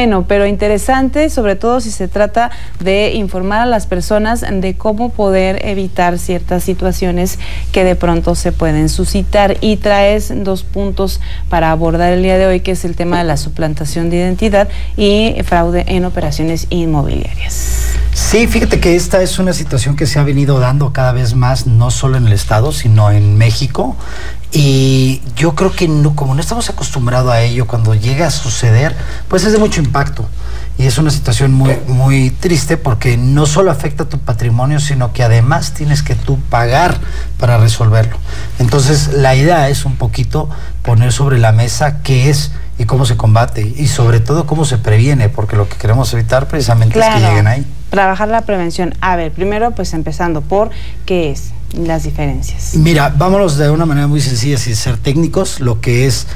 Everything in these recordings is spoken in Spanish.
bueno, pero interesante, sobre todo si se trata de informar a las personas de cómo poder evitar ciertas situaciones que de pronto se pueden suscitar. Y traes 2 puntos para abordar el día de hoy, que es el tema de la suplantación de identidad y fraude en operaciones inmobiliarias. Sí, fíjate que esta es una situación que se ha venido dando cada vez más, no solo en el estado, sino en México. Y yo creo que como no estamos acostumbrados a ello, cuando llega a suceder, pues es de mucho impacto. Y es una situación muy, muy triste, porque no solo afecta a tu patrimonio, sino que además tienes que tú pagar para resolverlo. Entonces, la idea es un poquito poner sobre la mesa qué es y cómo se combate, y sobre todo cómo se previene, porque lo que queremos evitar precisamente es que lleguen ahí. Trabajar la prevención. A ver, primero pues empezando por ¿qué es? Las diferencias. Mira, vámonos de una manera muy sencilla, sin ser técnicos, lo que es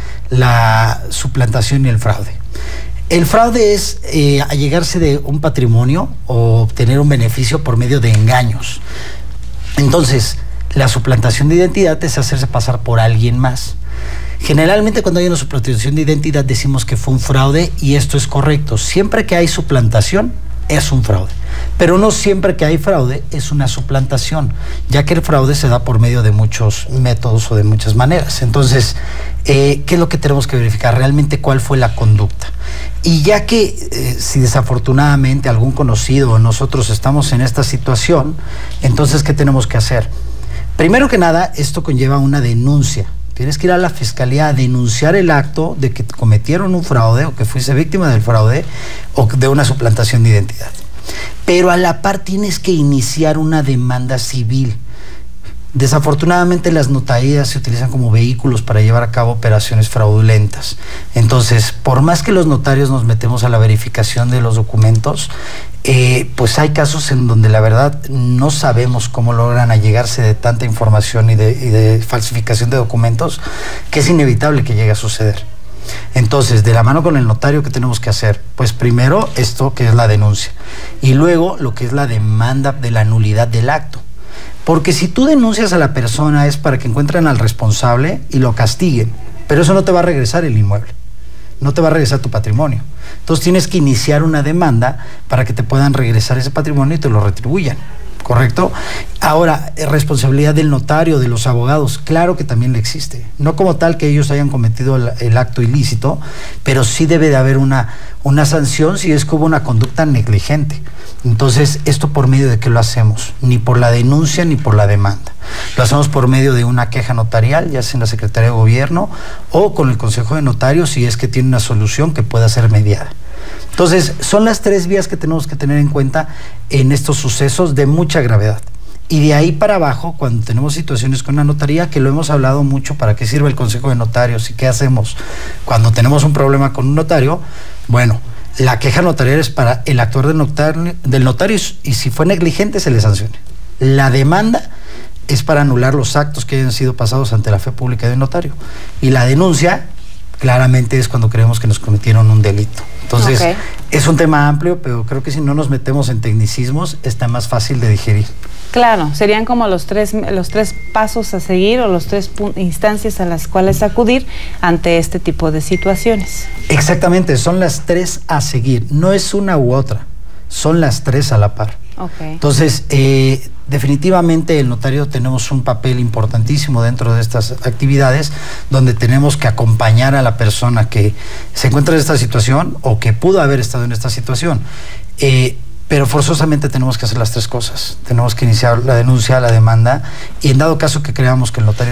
la suplantación y el fraude. El fraude es allegarse de un patrimonio o obtener un beneficio por medio de engaños. Entonces, la suplantación de identidad es hacerse pasar por alguien más. Generalmente, cuando hay una suplantación de identidad, decimos que fue un fraude, y esto es correcto. Siempre que hay suplantación, es un fraude. Pero no siempre que hay fraude es una suplantación, ya que el fraude se da por medio de muchos métodos o de muchas maneras. Entonces, ¿qué es lo que tenemos que verificar? Realmente, ¿cuál fue la conducta? Y ya que si desafortunadamente algún conocido o nosotros estamos en esta situación, entonces, ¿qué tenemos que hacer? Primero que nada, esto conlleva una denuncia. Tienes que ir a la fiscalía a denunciar el acto de que cometieron un fraude, o que fuiste víctima del fraude o de una suplantación de identidad. Pero a la par tienes que iniciar una demanda civil. Desafortunadamente, las notarías se utilizan como vehículos para llevar a cabo operaciones fraudulentas. Entonces, por más que los notarios nos metemos a la verificación de los documentos, pues hay casos en donde la verdad no sabemos cómo logran allegarse de tanta información y de falsificación de documentos, que es inevitable que llegue a suceder. Entonces, de la mano con el notario, ¿qué tenemos que hacer? Pues primero esto, que es la denuncia, y luego lo que es la demanda de la nulidad del acto. Porque si tú denuncias a la persona es para que encuentren al responsable y lo castiguen, pero eso no te va a regresar el inmueble, no te va a regresar tu patrimonio. Entonces tienes que iniciar una demanda para que te puedan regresar ese patrimonio y te lo retribuyan, ¿correcto? Ahora, responsabilidad del notario, de los abogados, claro que también le existe. No como tal que ellos hayan cometido el acto ilícito, pero sí debe de haber una sanción si es que hubo una conducta negligente. Entonces, ¿esto por medio de qué lo hacemos? Ni por la denuncia ni por la demanda. Lo hacemos por medio de una queja notarial, ya sea en la Secretaría de Gobierno o con el Consejo de Notarios, si es que tiene una solución que pueda ser mediada. Entonces, son las 3 vías que tenemos que tener en cuenta en estos sucesos de mucha gravedad. Y de ahí para abajo, cuando tenemos situaciones con una notaría, que lo hemos hablado mucho, ¿para qué sirve el Consejo de Notarios y qué hacemos cuando tenemos un problema con un notario? Bueno, la queja notarial es para el actuar del notario, y si fue negligente se le sancione. La demanda es para anular los actos que hayan sido pasados ante la fe pública del notario. Y la denuncia, claramente, es cuando creemos que nos cometieron un delito. Entonces, es un tema amplio, pero creo que si no nos metemos en tecnicismos, está más fácil de digerir. Claro, serían como los tres pasos a seguir, o los 3 instancias a las cuales acudir ante este tipo de situaciones. Exactamente, son las 3 a seguir, no es una u otra, son las 3 a la par. Entonces, definitivamente el notario tenemos un papel importantísimo dentro de estas actividades, donde tenemos que acompañar a la persona que se encuentra en esta situación o que pudo haber estado en esta situación. Pero forzosamente tenemos que hacer las 3 cosas. Tenemos que iniciar la denuncia, la demanda, y en dado caso que creamos que el notario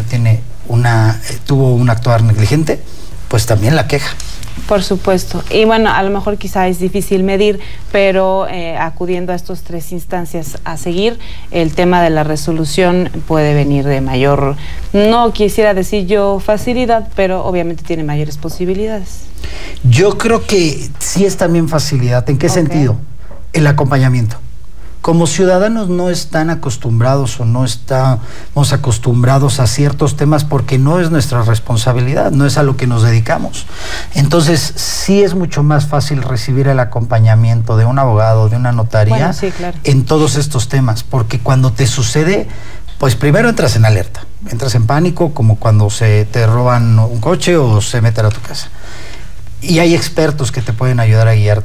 tuvo un actuar negligente, pues también la queja. Por supuesto. Y bueno, a lo mejor quizá es difícil medir, pero acudiendo a estas 3 instancias a seguir, el tema de la resolución puede venir de mayor, no quisiera decir yo facilidad, pero obviamente tiene mayores posibilidades. Yo creo que sí es también facilidad. ¿En qué sentido? El acompañamiento. Como ciudadanos no están acostumbrados o no estamos acostumbrados a ciertos temas porque no es nuestra responsabilidad, no es a lo que nos dedicamos. Entonces, sí es mucho más fácil recibir el acompañamiento de un abogado, de una notaría, en todos estos temas, porque cuando te sucede, pues primero entras en alerta, entras en pánico, como cuando te roban un coche o se meten a tu casa. Y hay expertos que te pueden ayudar a guiar.